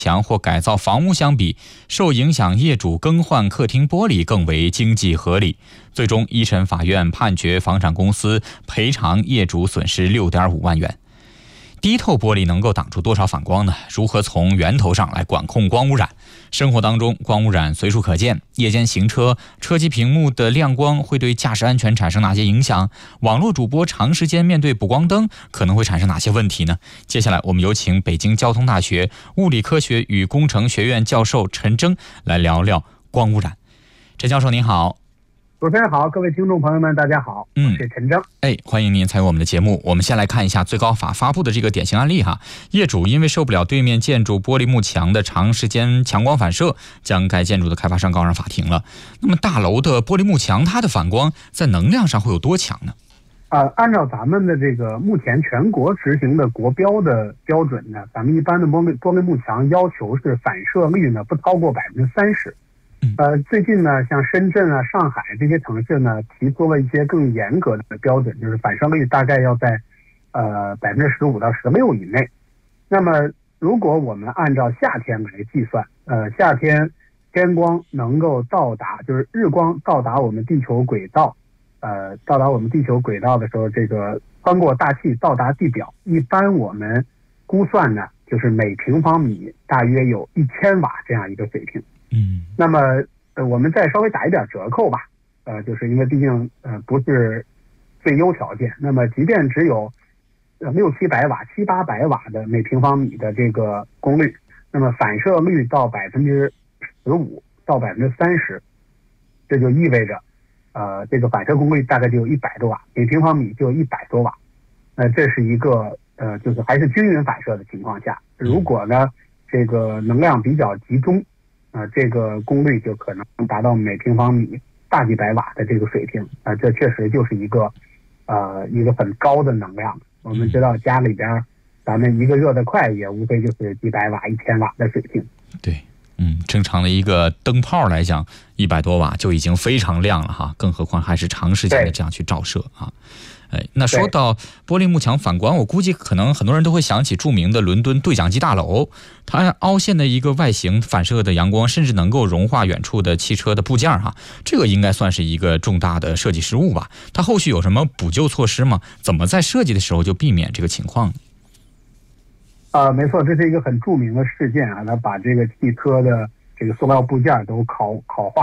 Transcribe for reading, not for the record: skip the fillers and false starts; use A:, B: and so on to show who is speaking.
A: 墙或改造房屋相比，受影响业主更换客厅玻璃更为经济合理。最终，一审法院判决房产公司赔偿业主损失6.5万元。低透玻璃能够挡住多少反光呢？如何从源头上来管控光污染？生活当中，光污染随处可见。夜间行车，车机屏幕的亮光会对驾驶安全产生哪些影响？网络主播长时间面对补光灯，可能会产生哪些问题呢？接下来，我们有请北京交通大学物理科学与工程学院教授陈征来聊聊光污染。陈教授您好。
B: 主持人好，各位听众朋友们，大家好，我是陈征。
A: 欢迎您参与我们的节目。我们先来看一下最高法发布的这个典型案例哈。业主因为受不了对面建筑玻璃幕墙的长时间强光反射，将该建筑的开发商告上法庭了。那么大楼的玻璃幕墙，它的反光在能量上会有多强呢？
B: 按照咱们的这个目前全国执行的国标的标准呢，咱们一般的玻璃幕墙要求是反射率呢不超过30%。最近呢，像深圳啊、上海这些城市呢，提出了一些更严格的标准，就是反射率大概要在15%到16%以内。那么，如果我们按照夏天来计算，夏天天光能够到达，就是日光到达我们地球轨道，到达我们地球轨道的时候，这个穿过大气到达地表，一般我们估算呢，就是每平方米大约有1000瓦这样一个水平。那么我们再稍微打一点折扣吧，就是因为毕竟不是最优条件，那么即便只有600-700瓦、700-800瓦的每平方米的这个功率，那么反射率到15%到30%，这就意味着这个反射功率大概就有100多瓦，每平方米就有100多瓦。这是一个就是还是均匀反射的情况下，如果呢这个能量比较集中，这个功率就可能达到每平方米大几百瓦的这个水平。这确实就是一个很高的能量。我们知道家里边咱们一个热得快也无非就是几百瓦、1000瓦的水平。
A: 对，正常的一个灯泡来讲，100多瓦就已经非常亮了哈，更何况还是长时间的这样去照射啊。那说到玻璃幕墙反光，我估计可能很多人都会想起著名的伦敦对讲机大楼，它凹陷的一个外形反射的阳光，甚至能够融化远处的汽车的部件哈。这个应该算是一个重大的设计失误吧？它后续有什么补救措施吗？怎么在设计的时候就避免这个情况呢？
B: 没错，这是一个很著名的事件啊，它把这个汽车的这个塑料部件都烤化。